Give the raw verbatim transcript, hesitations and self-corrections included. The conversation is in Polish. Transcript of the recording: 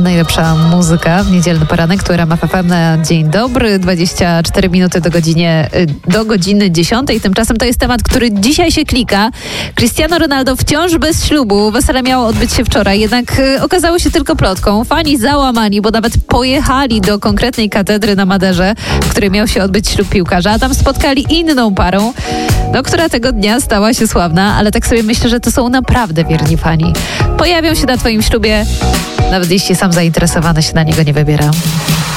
najlepsza muzyka w niedzielny poranek, która R M F F M na dzień dobry. dwadzieścia cztery minuty do godziny, do godziny dziesiątej. Tymczasem to jest temat, który dzisiaj się klika. Cristiano Ronaldo wciąż bez ślubu. Wesele miało odbyć się wczoraj, jednak okazało się tylko plotką. Fani załamani, bo nawet pojechali do konkretnej katedry na Maderze, w której miał się odbyć ślub piłkarza, a tam spotkali inną parą, no, która tego dnia stała się sławna, ale tak sobie myślę, że to są naprawdę wierni fani. Pojawią się na twoim ślubie, nawet jeśli sam zainteresowany się na niego nie wybiera.